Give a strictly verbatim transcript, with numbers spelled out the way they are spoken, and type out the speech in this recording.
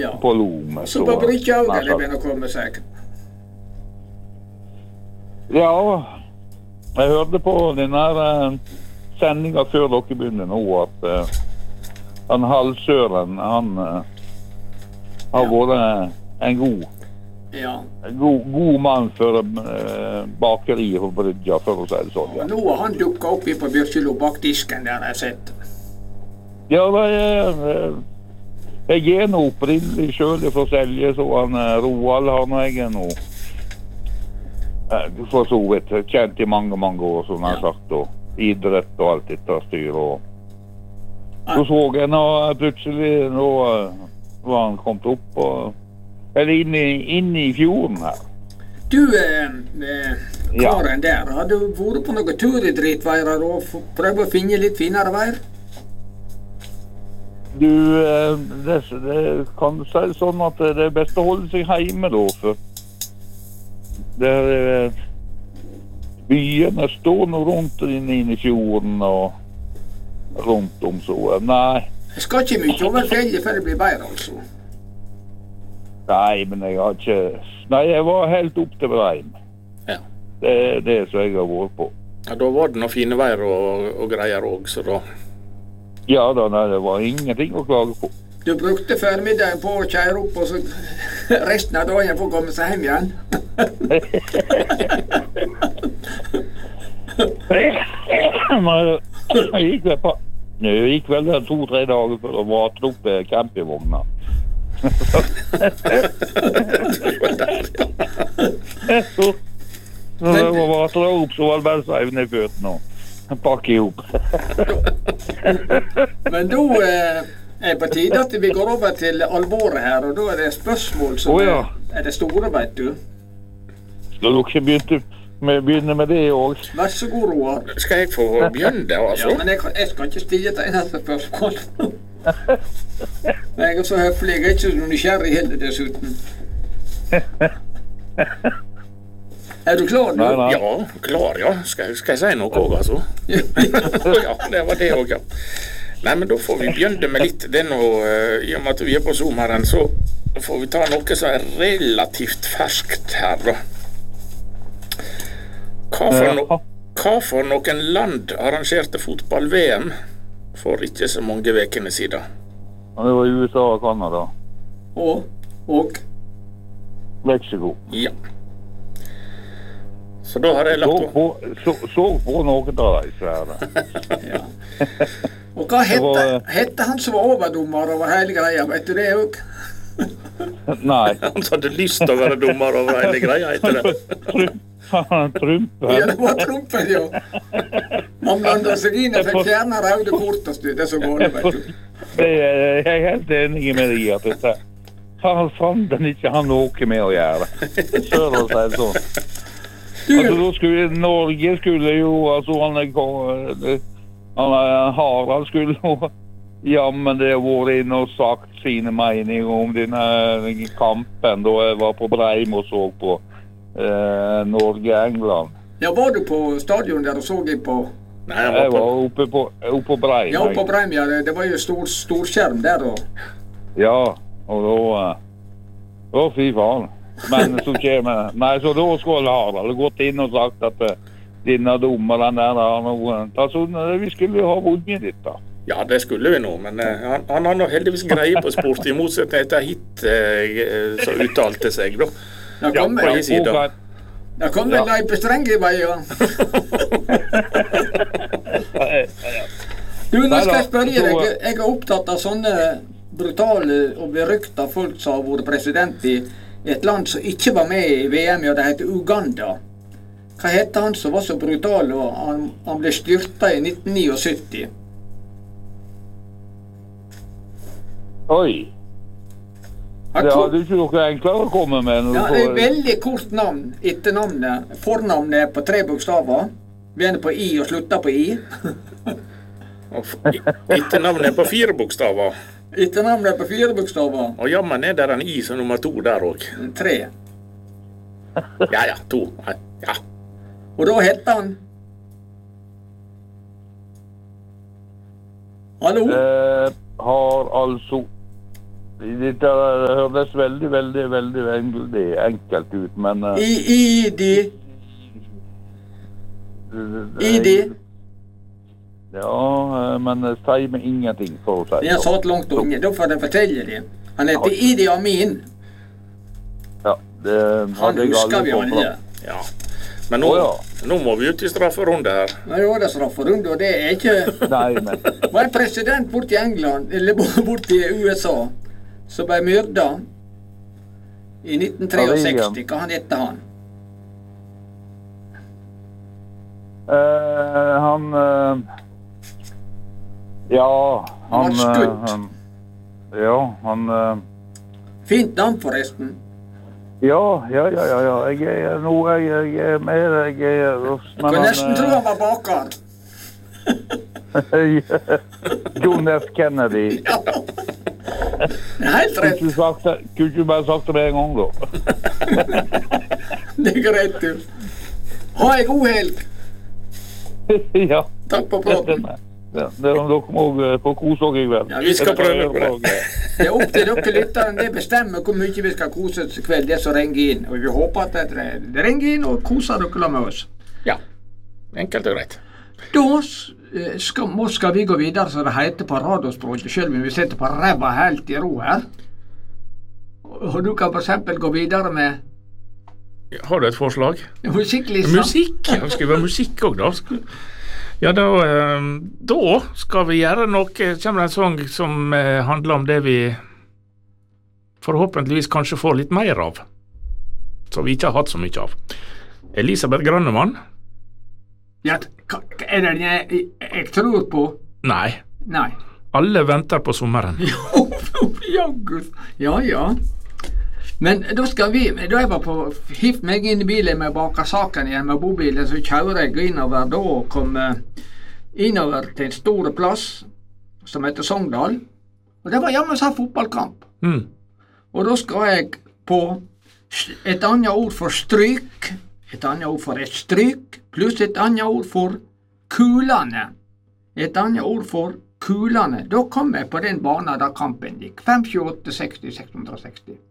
Ja. På Lom. Så på Brykkjauga det begynner å komme seg. Ja, jeg hørte på den her uh, sendinga før dere begynner nå, at uh, han Halsøren, han uh, har ja. vært en god Ja. God, god mann for uh, bakeriet på Brydja, for å si det sånn. Ja. Nå har han dukket opp i på Byrkjelo bak disken der jeg har sett. Ja, det er... Uh, jeg er nå opprinnelig selv for å selge, så han uh, Roald har nå jeg nå. Uh, for så vidt, kjent i mange, mange år, som han har ja. sagt, og idrett og alt dette styr. Og... Så så jeg nå plutselig, nå uh, var han kommet opp og... Eller inne, inne i fjorden her. Du, eh, karen ja. der, har du vært på noen tur i dritveier og prøvd å finne litt finere veier? Du, eh, det, det kan si sånn at det er best å holde seg hjemme da, for det er byene står nå rundt inne i fjorden og rundt om så. Nei. Jeg skal ikke mye over fjellet før det blir bedre, altså. Nei, men jeg har ikke... Nei, jeg var helt opp til Breim. Ja. Det er det som jeg har vært på. Ja, da var det noen fine veier og, og greier også, så da... Ja da, nei, det var ingenting å klage på. Du brukte formiddagen på å kjøre opp, og så resten av dagen for å komme seg hjem igjen. jeg gikk vel på... Jeg gikk vel to-tre dager for å vate opp campingvogna. så når jeg var vatet opp, så var det bare svevne i føttene og pakke ihop. Men da eh, er på tide at vi går over til alvoret her, og da er det spørsmål som oh, ja. er, er det store, vet du. Skal du ikke begynne med, begynne med det også? Vær så god, Roar. Skal jeg få begynne det, altså? Ja, men jeg, jeg skal ikke stille til eneste spørsmål. Jeg er så høflig, jeg er ikke så nysgjerrig heller dessuten. Er du klar nå? Nei, nei. Ja, klar, ja. Skal, skal jeg si noe også, altså? Ja, det var det også, ja. Nei, men da får vi begynne med litt. Det er nå, i og med at vi er på sommeren, så får vi ta noe som er relativt ferskt her, da. Hva for, no, hva for noen land arrangerte fotball-V M for ikke så mange vekene siden? Det var U S A og Canada. Og? Og? Mexico. Ja. Så da har jeg lagt så på, så, så på noe av de svære. Ja. Og hva hette, var, hette han som var overdommer over hele greia? Vet du det òg? Nei. Han som hadde lyst til å være dommer over hele greia, heter det. Trumpen. Ja, det var Trumpen, ja. Man blander seg inn og fikk fjerne røde kort og styr. Det er så går det, vet du. Det er, jeg er helt enig med deg at dette har fanden ikke han noe med å gjøre. Sør å si sånn. Altså, da skulle Norge skulle jo, altså han er han Harald skulle jo jammen det har vært inn og sagt sine meninger om denne kampen da jeg var på Breim og så på Eh, Norge-England. Ja, var du på stadion der og så deg på? Nei, jeg var, jeg var oppe på, oppe på Breim. Ja, oppe på Breim, ja. Det var jo stor, stor skjerm der og... Ja, og da... Å, fy faen. Men så kommer... Nei, så da skulle Harald gått inn og sagt at denne dommeren der har noe... Altså, vi skulle jo ha vunnet ditt da. Ja, det skulle vi nå, men uh, han, han har nå heldigvis greie på sport, i motsetning til hit uh, så uttalte seg da. Da kommer ja, jeg Da kommer ja. Leip Strenge i veien. Du, nå skal jeg spørre deg. Jeg er opptatt av sånne brutale og berykta folk som har vært president i et land som ikke var med i V M, og det heter Uganda. Hva heter han som var så brutal, og han, han ble styrta i nitten syttini? Oi. Det hadde ikke noe enklere å komme med. Ja, det er veldig kort navn etter navnet. Fornavnet er på tre bokstaver. Begynner på I og slutter på I. Etter navnet er på fire bokstaver. Etter navnet er på fire bokstaver. Og jammen er der en I som nummer to der også. Tre. Ja, ja, to. Ja. Og da heter han? Hallo? Eh, har altså Dette høres veldig, veldig, veldig, veldig enkelt ut, men... Uh, I, i, de. I, de. Ja, men sier meg ingenting for å si. Det er så langt unge, da får jeg fortelle det. Han heter Idi Amin. Ja, det... Han husker vi alle. Ja. Men nå, oh, ja. nå må vi ut i strafferunde her. Nå er det strafferunde, og det er ikke... Nei, men... Var en president bort i England, eller bort i U S A, som ble myrdet i nitten sekstitre. Hva han heter han? Uh, han... Uh, ja, han... Han var skutt. Uh, han, ja, han... Uh, Fint navn forresten. Ja, ja, ja, ja, ja. Jeg er nå, jeg, jeg er med, jeg er... Jeg kan nesten tro han var baker. John F. Kennedy. Ja. Det er helt rett. Kunne du bare sagt det en gang da? Det er greit, du. Ha en god helg. Ja. Takk på praten. Ja, det er dere må få kose også i kveld. Ja, vi skal prøve på det. Det er opp til dere lytteren, det bestemmer hvor mye vi skal kose oss i kveld, det som ringer inn. Og vi håper at det, det ringer inn og koser dere med oss. Ja, enkelt og greit. Da skal, skal vi gå videre, så det heter på radiospråket, selv om vi sitter på ræva helt i ro her. Og du kan for eksempel gå videre med... Har du et forslag? Musikklista. Musikk? Ja, skal det være musikk også da? Ja, da, da skal vi gjøre noe, kommer en sang som handler om det vi forhåpentligvis kanskje får litt mer av, som vi ikke har hatt så mye av. Elisabeth Grønnemann. Ja, er det jeg, jeg tror på? Nei. Nei. Alle venter på sommeren. Ja, Gud. Ja, ja. Men da skal vi, da jeg var på, hift meg inn i bilen med bakasaken igjen med bobilen, så kjører jeg innover da og kom innover til en stor plass som heter Sogndal. Og det var hjemme sånn fotballkamp. Mm. Og da skal jeg på et annet ord for stryk, et annet ord for et stryk, pluss et annet ord for kulene. Et annet ord for kulene. Da kom jeg på den banen da kampen gikk. fem tjueåtte seksti seks seksti.